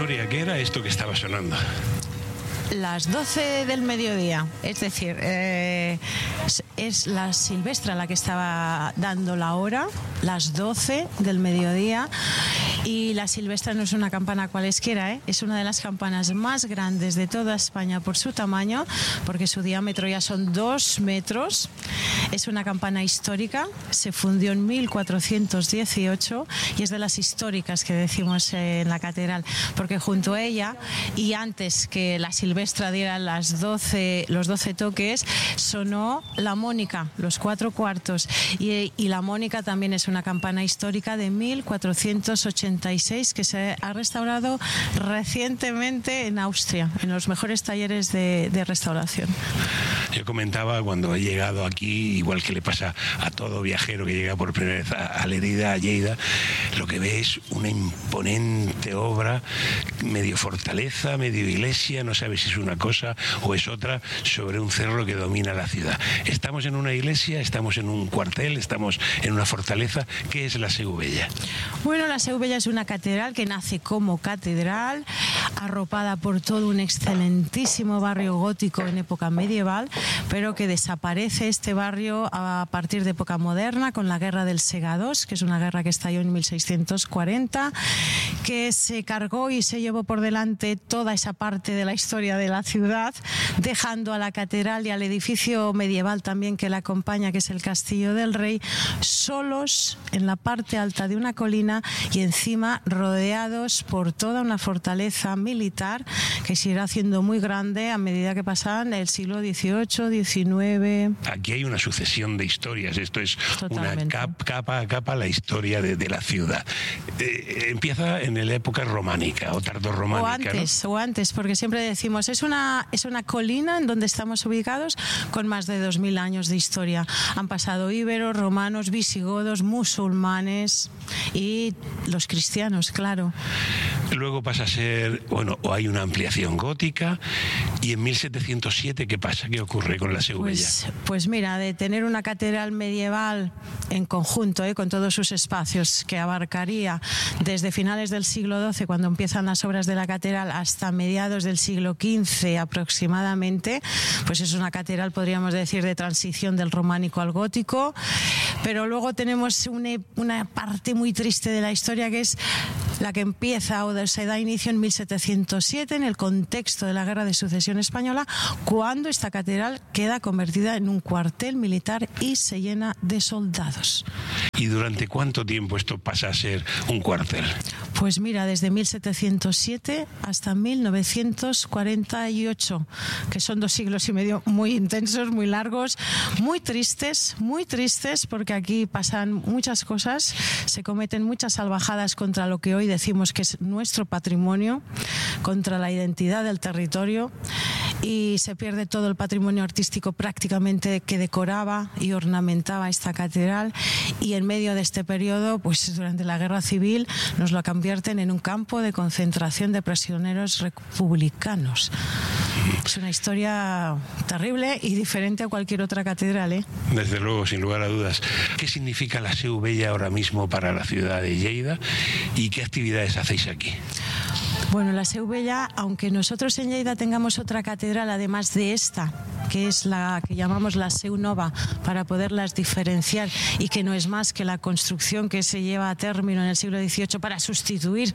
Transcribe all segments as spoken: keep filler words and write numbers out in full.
historia que era esto que estaba sonando? Las doce del mediodía, es decir, eh, es la Silvestra la que estaba dando la hora, las doce del mediodía, y la Silvestra no es una campana cualesquiera, ¿eh? Es una de las campanas más grandes de toda España por su tamaño, porque su diámetro ya son dos metros, es una campana histórica, se fundió en mil cuatrocientos dieciocho y es de las históricas que decimos en la catedral, porque junto a ella, y antes que la Silvestra diera las doce, los doce toques, sonó la Mónica, los cuatro cuartos, y, y la Mónica también es una campana histórica de mil cuatrocientos ochenta y seis que se ha restaurado recientemente en Austria, en los mejores talleres de, de restauración. Yo comentaba cuando he llegado aquí, igual que le pasa a todo viajero que llega por primera vez a, a Lerida, a Lleida, lo que ve es una imponente obra, medio fortaleza, medio iglesia, no sabe si es una cosa o es otra, sobre un cerro que domina la ciudad. Estamos en una iglesia, estamos en un cuartel, estamos en una fortaleza. ¿Qué es la Seu Vella? Bueno, la Seu Vella es una catedral que nace como catedral, arropada por todo un excelentísimo barrio gótico en época medieval, pero que desaparece este barrio a partir de época moderna con la Guerra del Segadors, que es una guerra que estalló en mil seiscientos cuarenta, que se cargó y se llevó por delante toda esa parte de la historia de la ciudad, dejando a la catedral y al edificio medieval también que la acompaña, que es el Castillo del Rey, solos en la parte alta de una colina y encima rodeados por toda una fortaleza militar que se irá haciendo muy grande a medida que pasan el siglo dieciocho, diecinueve. Aquí hay una sucesión de historias, esto es Totalmente. una cap, capa a capa la historia de, de la ciudad. Eh, empieza en la época románica o tardorrománica. O antes, ¿no? o antes, porque siempre decimos, es una, es una colina en donde estamos ubicados con más de dos mil años de historia. Han pasado íberos, romanos, visigodos, musulmanes y los cristianos, claro. Luego pasa a ser, bueno, o hay una ampliación gótica, y en mil setecientos siete, ¿qué pasa? ¿Qué ocurre con la Seu Vella? Pues, pues mira, de tener una catedral medieval en conjunto, ¿eh? con todos sus espacios, que abarcaría desde finales del siglo doce, cuando empiezan las obras de la catedral, hasta mediados del siglo quince aproximadamente, pues es una catedral, podríamos decir, de transición del románico al gótico. Pero luego tenemos una, una parte muy triste de la historia, que es la que empieza o se da inicio en mil setecientos siete, en el contexto de la Guerra de Sucesión Española, cuando esta catedral queda convertida en un cuartel militar y se llena de soldados. ¿Y durante cuánto tiempo esto pasa a ser un cuartel? Pues mira, desde mil setecientos siete hasta mil novecientos cuarenta y ocho, que son dos siglos y medio muy intensos, muy largos, muy tristes, muy tristes, porque aquí pasan muchas cosas, se cometen muchas salvajadas contra lo que hoy decimos que es nuestro patrimonio, contra la identidad del territorio, y se pierde todo el patrimonio artístico prácticamente que decoraba y ornamentaba esta catedral, y en medio de este periodo, pues durante la Guerra Civil, nos lo convierten en un campo de concentración de prisioneros republicanos. Es una historia terrible y diferente a cualquier otra catedral, ¿eh? Desde luego, sin lugar a dudas. ¿Qué significa la Seu Vella ahora mismo para la ciudad de Lleida y qué actividades hacéis aquí? Bueno, la Seu Vella, aunque nosotros en Lleida tengamos otra catedral además de esta, que es la que llamamos la Seu Nova, para poderlas diferenciar, y que no es más que la construcción que se lleva a término en el siglo dieciocho para sustituir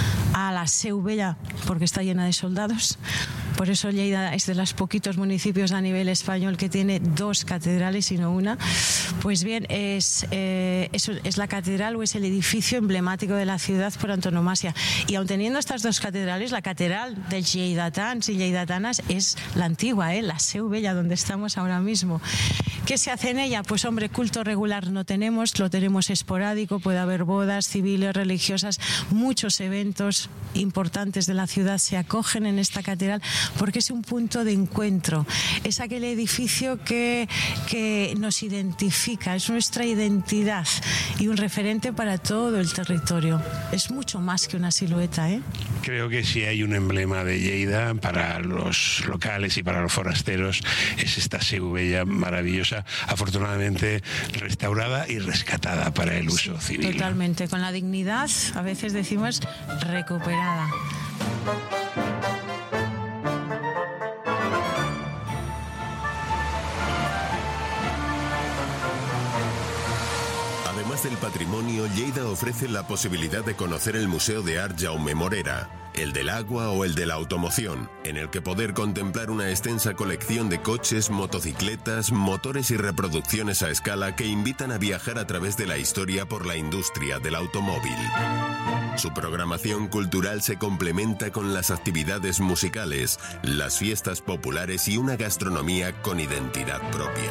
a la Seu Vella, porque está llena de soldados. Por eso Lleida es de los poquitos municipios a nivel español que tiene dos catedrales y no una. Pues bien, es, eh, es, es la catedral o es el edificio emblemático de la ciudad por antonomasia. Y aun teniendo estas dos catedrales, la catedral de lleidatans y lleidatanas es la antigua, ¿eh? La Seu Vella, donde estamos ahora mismo. ¿Qué se hace en ella? Pues hombre, culto regular no tenemos, lo tenemos esporádico, puede haber bodas civiles, religiosas, muchos eventos importantes de la ciudad se acogen en esta catedral, porque es un punto de encuentro, es aquel edificio que, que nos identifica, es nuestra identidad y un referente para todo el territorio. Es mucho más que una silueta, ¿eh? Creo que si hay un emblema de Lleida para los locales y para los forasteros, es esta Seu Vella maravillosa, afortunadamente restaurada y rescatada para el uso Sí, civil. Totalmente, con la dignidad, a veces decimos recuperada. Además del patrimonio, Lleida ofrece la posibilidad de conocer el Museo de Art Jaume Morera, el del agua o el de la automoción, en el que poder contemplar una extensa colección de coches, motocicletas, motores y reproducciones a escala que invitan a viajar a través de la historia por la industria del automóvil. Su programación cultural se complementa con las actividades musicales, las fiestas populares y una gastronomía con identidad propia.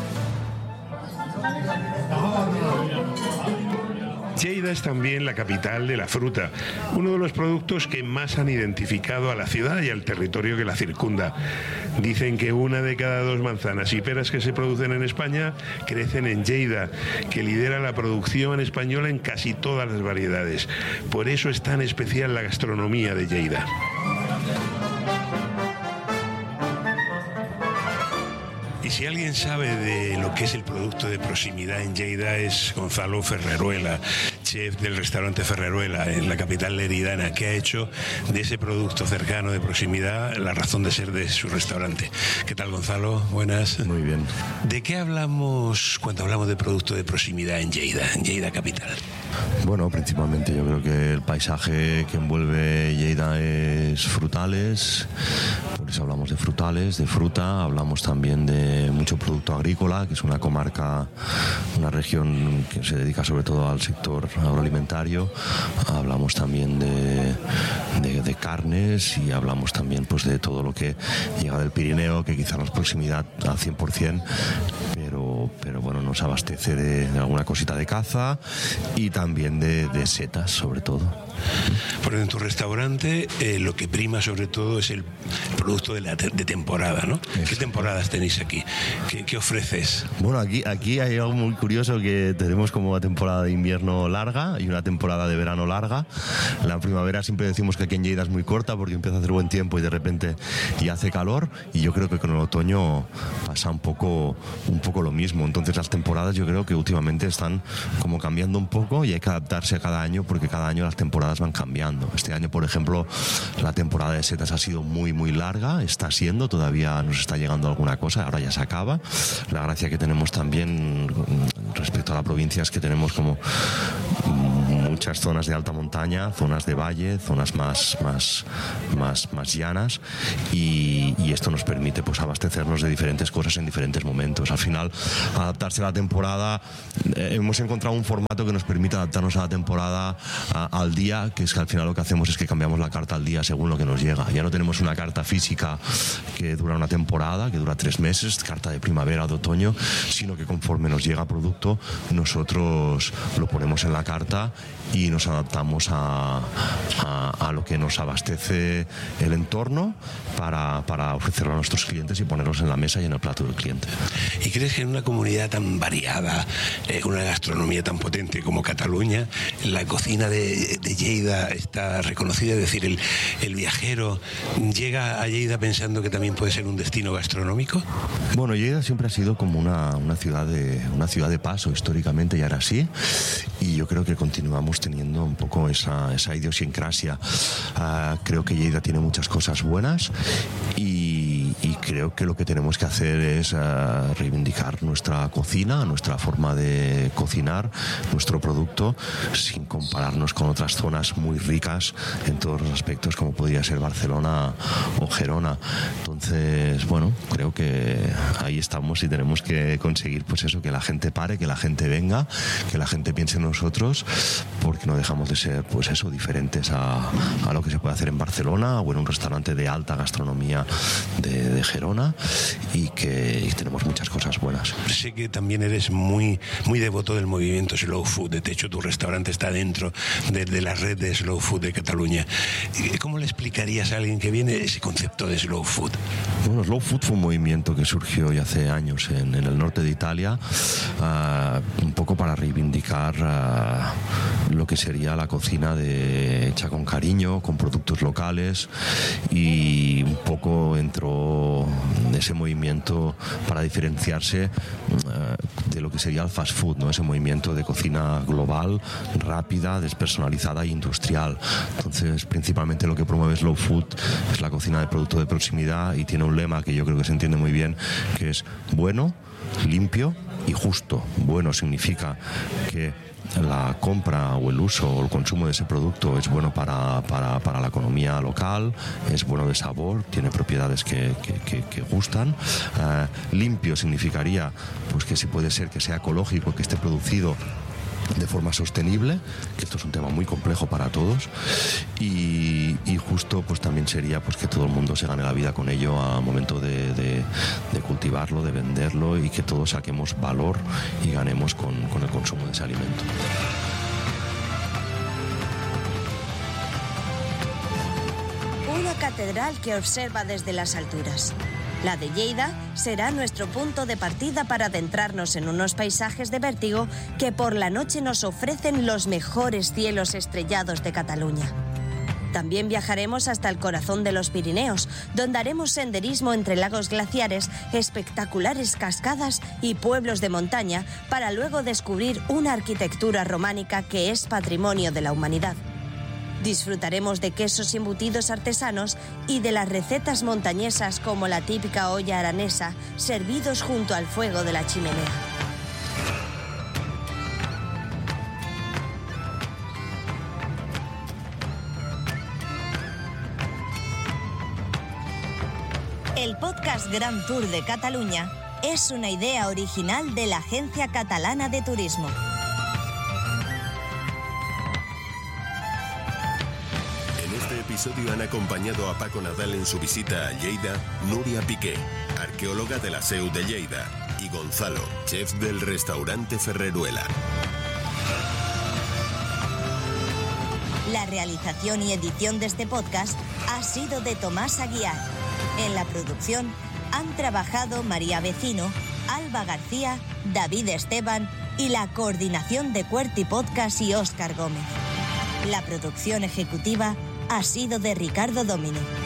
Lleida es también la capital de la fruta, uno de los productos que más han identificado a la ciudad y al territorio que la circunda. Dicen que una de cada dos manzanas y peras que se producen en España crecen en Lleida, que lidera la producción española en casi todas las variedades. Por eso es tan especial la gastronomía de Lleida. Y si alguien sabe de lo que es el producto de proximidad en Lleida es Gonzalo Ferreruela, chef del restaurante Ferreruela en la capital leridana, que ha hecho de ese producto cercano de proximidad la razón de ser de su restaurante. ¿Qué tal, Gonzalo? Buenas. Muy bien. ¿De qué hablamos cuando hablamos de producto de proximidad en Lleida, en Lleida capital? Bueno, principalmente yo creo que el paisaje que envuelve Lleida es frutales, por eso hablamos de frutales, de fruta, hablamos también de mucho producto agrícola, que es una comarca, una región que se dedica sobre todo al sector agroalimentario, hablamos también de, de, de carnes y hablamos también pues de todo lo que llega del Pirineo, que quizá no es proximidad al cien por ciento, pero, pero bueno, nos abastece de, de alguna cosita de caza y también de, de setas sobre todo. Porque en tu restaurante eh, lo que prima sobre todo es el producto de, la te de temporada, ¿no? Exacto. ¿Qué temporadas tenéis aquí? ¿Qué, qué ofreces? Bueno, aquí, aquí hay algo muy curioso, que tenemos como una temporada de invierno larga y una temporada de verano larga. La primavera siempre decimos que aquí en Lleida es muy corta porque empieza a hacer buen tiempo y de repente ya hace calor, y yo creo que con el otoño pasa un poco, un poco lo mismo. Entonces las temporadas yo creo que últimamente están como cambiando un poco y hay que adaptarse a cada año porque cada año las temporadas van cambiando. Este año, por ejemplo, la temporada de setas ha sido muy muy larga, está siendo, todavía nos está llegando alguna cosa, ahora ya se acaba. La gracia que tenemos también respecto a la provincia es que tenemos como muchas zonas de alta montaña, zonas de valle, zonas más, más, más, más llanas, y, y esto nos permite pues abastecernos de diferentes cosas en diferentes momentos. Al final, adaptarse a la temporada, eh, hemos encontrado un formato que nos permite adaptarnos a la temporada a, al día, que es que al final lo que hacemos es que cambiamos la carta al día según lo que nos llega. Ya no tenemos una carta física que dura una temporada, que dura tres meses, carta de primavera, de otoño, sino que conforme nos llega producto, nosotros lo ponemos en la carta y nos adaptamos a, a, a lo que nos abastece el entorno para, para ofrecerlo a nuestros clientes y ponerlos en la mesa y en el plato del cliente. ¿Y crees que en una comunidad tan variada, eh, una gastronomía tan potente como Cataluña, la cocina de, de Lleida está reconocida? Es decir, el, el viajero llega a Lleida pensando que también puede ser un destino gastronómico. Bueno, Lleida siempre ha sido como una, una, ciudad de, una ciudad de paso, históricamente ya era así, y yo creo que continuamos teniendo un poco esa, esa idiosincrasia. Uh, creo que Lleida tiene muchas cosas buenas y, y creo que lo que tenemos que hacer es uh, reivindicar nuestra cocina, nuestra forma de cocinar, nuestro producto, sin compararnos con otras zonas muy ricas en todos los aspectos como podría ser Barcelona o Gerona. Entonces, bueno, creo que ahí estamos y tenemos que conseguir pues eso, que la gente pare, que la gente venga, que la gente piense en nosotros, porque no dejamos de ser pues eso, diferentes a, a lo que se puede hacer en Barcelona o en un restaurante de alta gastronomía de, de Gerona, y que y tenemos muchas cosas buenas. Sé que también eres muy, muy devoto del movimiento Slow Food. De hecho, tu restaurante está dentro de, de la red de Slow Food de Cataluña. ¿Cómo le explicarías a alguien que viene ese concepto de Slow Food? Bueno, Slow Food fue un movimiento que surgió ya hace años en, en el norte de Italia, uh, un poco para reivindicar uh, lo que sería la cocina de, hecha con cariño, con productos locales, y un poco entró hecho ese movimiento para diferenciarse uh, de lo que sería el fast food, ¿no? Ese movimiento de cocina global, rápida, despersonalizada e industrial. Entonces, principalmente lo que promueve Slow Food es la cocina de producto de proximidad y tiene un lema que yo creo que se entiende muy bien, que es bueno, limpio y justo. Bueno significa que la compra o el uso o el consumo de ese producto es bueno para, para, para la economía local, es bueno de sabor, tiene propiedades que, que, que, que gustan. Uh, limpio significaría pues que si puede ser que sea ecológico, que esté producido de forma sostenible, que esto es un tema muy complejo para todos, y, y justo pues también sería pues que todo el mundo se gane la vida con ello al momento de, de, de cultivarlo, de venderlo, y que todos saquemos valor y ganemos con, con el consumo de ese alimento. Una catedral que observa desde las alturas. La de Lleida será nuestro punto de partida para adentrarnos en unos paisajes de vértigo que por la noche nos ofrecen los mejores cielos estrellados de Cataluña. También viajaremos hasta el corazón de los Pirineos, donde haremos senderismo entre lagos glaciares, espectaculares cascadas y pueblos de montaña, para luego descubrir una arquitectura románica que es patrimonio de la humanidad. Disfrutaremos de quesos y embutidos artesanos y de las recetas montañesas como la típica olla aranesa, servidos junto al fuego de la chimenea. El podcast Gran Tour de Cataluña es una idea original de la Agencia Catalana de Turismo. Episodio han acompañado a Paco Nadal en su visita a Lleida, Núria Piqué, arqueóloga de la S E U de Lleida, y Gonzalo, chef del restaurante Ferreruela. La realización y edición de este podcast ha sido de Tomás Aguiar. En la producción han trabajado María Vecino, Alba García, David Esteban y la coordinación de Cuerti Podcast y Óscar Gómez. La producción ejecutiva ha sido de Ricardo Domini.